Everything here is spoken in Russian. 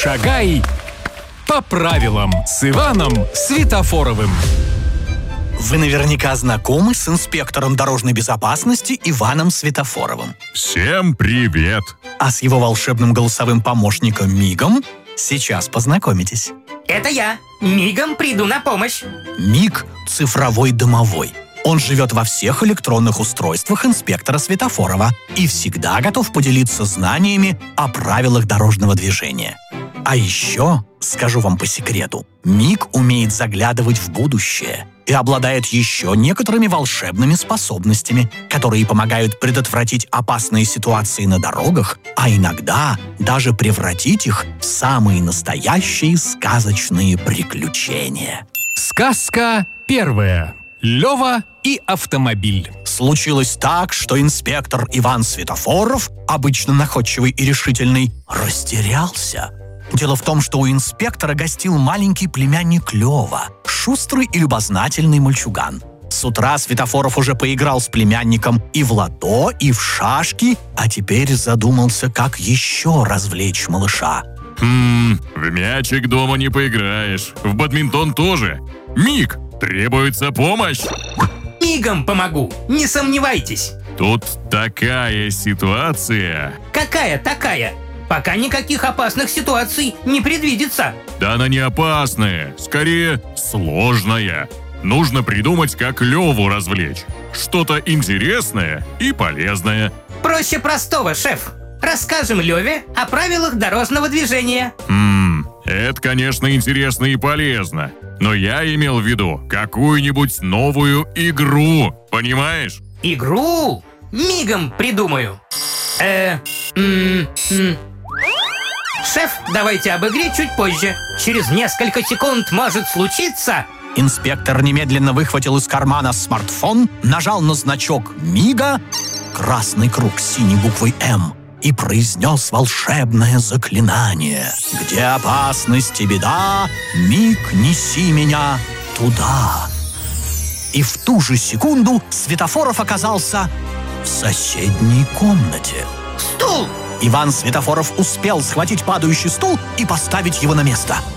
Шагай по правилам с Иваном Светофоровым. Вы наверняка знакомы с инспектором дорожной безопасности Иваном Светофоровым. Всем привет! А с его волшебным голосовым помощником Мигом сейчас познакомитесь. Это я. Мигом приду на помощь. Миг – цифровой домовой. Он живет во всех электронных устройствах инспектора Светофорова и всегда готов поделиться знаниями о правилах дорожного движения. А еще, скажу вам по секрету, Миг умеет заглядывать в будущее и обладает еще некоторыми волшебными способностями, которые помогают предотвратить опасные ситуации на дорогах, а иногда даже превратить их в самые настоящие сказочные приключения. Сказка первая. Лёва и автомобиль. Случилось так, что инспектор Иван Светофоров, обычно находчивый и решительный, растерялся. Дело в том, что у инспектора гостил маленький племянник Лёва, шустрый и любознательный мальчуган. С утра Светофоров уже поиграл с племянником и в лото, и в шашки, а теперь задумался, как еще развлечь малыша. В мячик дома не поиграешь, в бадминтон тоже. Миг, требуется помощь. Мигом помогу, не сомневайтесь. Тут такая ситуация. Какая такая? Пока никаких опасных ситуаций не предвидится. Да она не опасная, скорее сложная. Нужно придумать, как Леву развлечь. Что-то интересное и полезное. Проще простого, шеф. Расскажем Леве о правилах дорожного движения. Это, конечно, интересно и полезно. Но я имел в виду какую-нибудь новую игру, понимаешь? Игру? Мигом придумаю. Шеф, давайте об игре чуть позже. Через несколько секунд может случиться... Инспектор немедленно выхватил из кармана смартфон, нажал на значок Мига, красный круг с синей буквой «М», и произнес волшебное заклинание. «Где опасность и беда, Миг, неси меня туда». И в ту же секунду Светофоров оказался в соседней комнате. Стул! Иван Светофоров успел схватить падающий стул и поставить его на место.